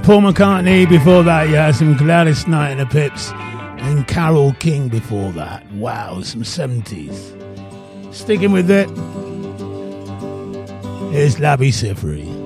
Paul McCartney before that, yeah, some Gladys Knight and the Pips, and Carole King before that. Wow, some 70s. Sticking with it, here's Labi Siffre.